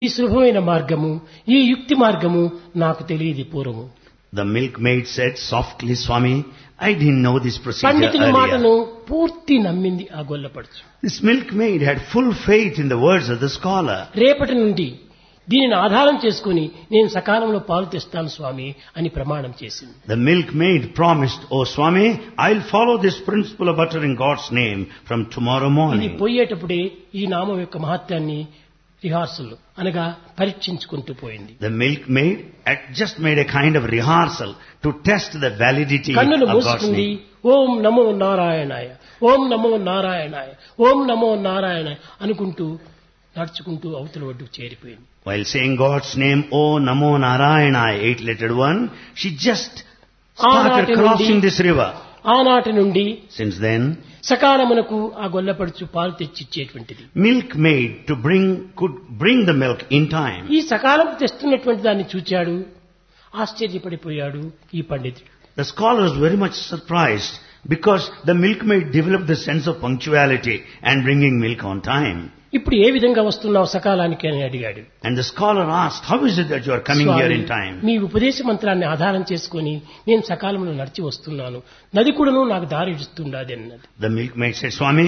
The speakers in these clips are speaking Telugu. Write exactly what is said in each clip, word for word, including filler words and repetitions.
ఈ సులభమైన మార్గము, ఈ యుక్తి మార్గము నాకు తెలియదు పూర్వము. The milkmaid said softly, Swami, I didn't know this procedure పండితుని మాటను earlier. పూర్తి నమ్మింది ఆ గొల్లపడుచు. This milkmaid had full faith in the words of the scholar. రేపటి నుండి దీనిని ఆధారం చేసుకుని నేను సకాలంలో పాలు తెస్తాను స్వామి అని ప్రమాణం చేసింది. The milkmaid promised, Oh Swami, I'll follow this principle of uttering God's name from tomorrow ఇది morning. పోయేటప్పుడే ఈ నామం యొక్క మహత్యాన్ని రిహార్సల్ అనగా పరీక్షించుకుంటూ పోయింది. The milkmaid had just made a kind of rehearsal to test the validity కన్నులు of God's మూసుకుంది. name. ఓం నమో నారాయణాయ, ఓం నమో నారాయణాయ, ఓం నమో నారాయణ అనుకుంటూ నడుచుకుంటూ అవతల ఒడ్డుకు చేరిపోయింది. While saying God's name, Oh Namo Narayana, eight-lettered one, she just started ఆనాటి crossing నుండి this river. ఆనాటి నుండి Since then, సకాలమునకు ఆ గొల్లపడుచు పాలు తెచ్చిచ్చేటువంటిది. milkmaid to bring could bring the milk in time. ఈ సకాలం తెస్తున్నటువంటి దాన్ని చూచాడు, ఆశ్చర్యపడిపోయాడు ఈ పండితుడు. The scholar was very much surprised because the milkmaid developed the sense of punctuality and bringing milk on time. ఇప్పుడు ఏ విధంగా వస్తున్నావు సకాలానికి అని అడిగాడు. And the scholar asked, how is it that you are coming here in time? మీ ఉపదేశ మంత్రాన్ని ఆధారం చేసుకుని నేను సకాలంలో నడిచి వస్తున్నాను, నది కూడాను నాకు దారి ఇస్తుండాది అన్నది. The milkmaid said, Swami,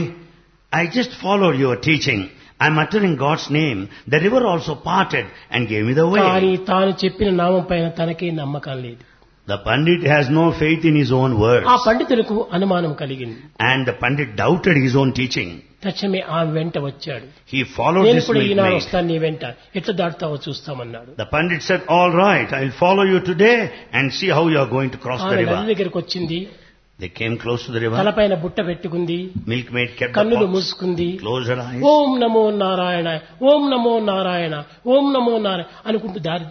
I just followed your teaching. I am uttering God's name. The river also parted and gave me the కానీ way. తాను చెప్పిన నామం పైన తనకే నమ్మకం లేదు. The Pandit has no faith in his own words. ఆ పండితులకు అనుమానం కలిగింది. And the Pandit doubted his own teaching. తక్షణమే ఆమె వెంట వచ్చాడు. He followed నేను this కూడా ఈనాడు milkmaid. వస్తాను నీ వెంట, ఎట్లా దాటుతావో చూస్తామన్నాడు. The Pandit said, all right, I will follow you today and see how you are going to cross the ఆమె నది river. దగ్గరకు వచ్చింది. They came close to the river. తలపైన బుట్ట పెట్టుకుంది, Milkmaid kept the కన్నులు pots, మూసుకుంది. closed her eyes. ఓం నమో నారాయణ, ఓం నమో నారాయణ, ఓం నమో నారాయణ అనుకుంటూ దారి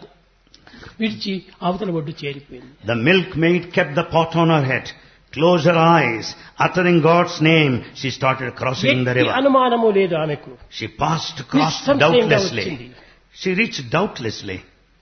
విడిచి అవతల ఒడ్డు చేరిపోయింది. The milkmaid kept the pot on her head, closed her eyes, uttering God's name. She started crossing the ఎట్టి river. అనుమానము లేదు ఆమెకు. She passed across నిస్సంశయంగా వచ్చింది. doubtlessly. She reached doubtlessly.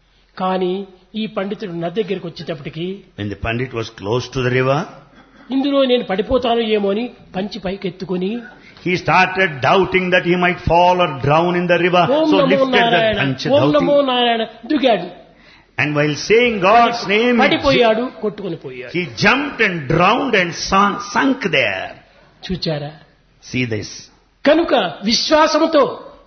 కానీ ఈ పండితుడు నది దగ్గరికి వచ్చేటప్పటికి When the Pandit was close to the river, ఇందులో నేను పడిపోతాను ఏమో అని పంచి పైకెత్తుకుని he started doubting that he might fall or drown in the river. Om So Namo lifted the Narayana, bunch Om Namo doubting. Narayana దిగాడు. And while saying God's name, he పడిపోయాడు, కొట్టుకుని పోయాడు. he jumped and drowned and sunk, sunk there. చూచారా? See this. కనుక విశ్వాసముతో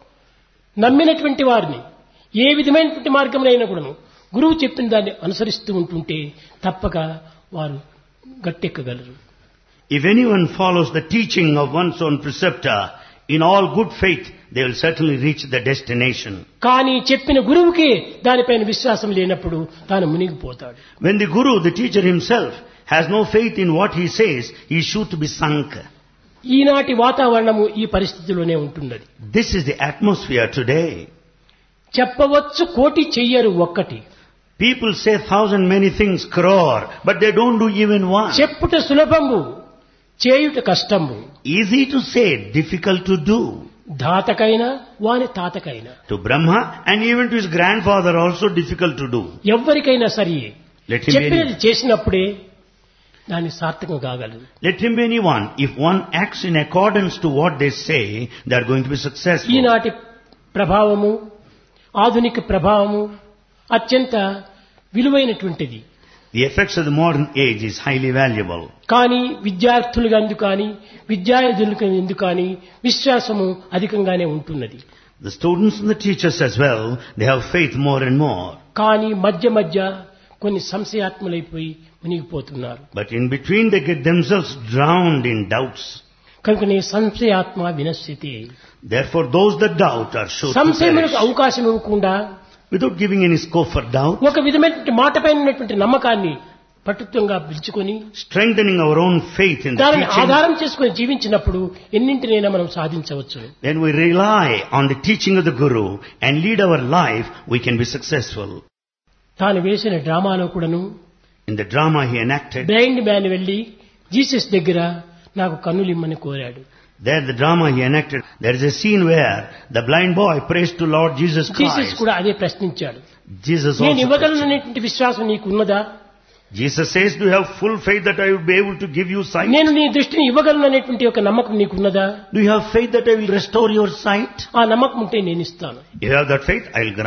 నమ్మినటువంటి వారిని ఏ విధమైనటువంటి మార్గంలో కూడాను గురువు చెప్పిన దాన్ని అనుసరిస్తూ ఉంటుంటే తప్పక వారు గట్టెక్కగలరు. If anyone follows the teaching of one's own preceptor, in all good faith, they will certainly reach the destination. కానీ చెప్పిన గురువుకే దానిపైన విశ్వాసం లేనప్పుడు తాను మునిగిపోతాడు. When the guru, the teacher himself, has no faith in what he says, he is sure to be sunk. ఈనాటి వాతావరణము ఈ పరిస్థితిలోనే ఉంటున్నది. This is the atmosphere today. చెప్పవచ్చు కోటి చెయ్యరు ఒక్కటి. People say thousand many things crore, but they don't do even one. చెప్పుట సులభము, చేయుట కష్టము. Easy to say, difficult to do. ధాతకైనా వాని తాతకైనా To Brahma and even to his grandfather also difficult to do. ఎవ్వరికైనా సరే Let him be చెప్పినది any, చేసినప్పుడే దాన్ని సార్థకం కాగలదు. let him be anyone. If one acts in accordance to what they say, they are going to be successful. ఈనాటి ప్రభావము, ఆధునిక ప్రభావము అత్యంత విలువైనటువంటిది. The effects of the modern age is highly valuable. కానీ విద్యార్థులుగా ఎందుకు కానీ విద్యార్థులకు ఎందుకు కానీ విశ్వాసము అధికంగానే ఉంటున్నది. The students and the teachers as well, they have faith more and more. కానీ మధ్య మధ్య కొన్ని సంశయాత్ములైపోయి మునిగిపోతున్నారు. But in between they get themselves drowned in doubts. కనుకనే సంశయాత్మ వినశ్యతి. Therefore those that doubt are sure to సంశయములకు perish. అవకాశం ఇవ్వకుండా Without giving any scope for doubt, ఒక విధమైనటువంటి మాటపైన ఉన్నటువంటి నమ్మకాన్ని పట్టుత్వంగా పిలుచుకొని strengthening our own faith in the దానిని teaching, ఆధారం చేసుకుని జీవించినప్పుడు ఎన్నింటినైనా మనం సాధించవచ్చు. then we rely on the teaching of the Guru and lead our life, we can be successful. తాను వేసిన డ్రామాలో కూడాను In the drama he enacted, blind man వెళ్లి జీసస్ దగ్గర నాకు కన్నులిమ్మని కోరాడు. there the drama he enacted, there is a scene where the blind boy prays to Lord Jesus Jesus Christ. కూడా అదే ప్రశ్నించాడు. Jesus నేను also ఇవ్వగలననేటువంటి విశ్వాసం నీకు ఉన్నదా? Jesus says, do you have full faith that I will be able to give you sight? నేను నీ దృష్టిని ఇవ్వగలననేటువంటి ఒక నమ్మకం నీకున్నదా? Do you have faith that I will restore your sight? ఆ నమ్మకం ఉంటే నేను ఇస్తాను. If you have that faith, I will grant.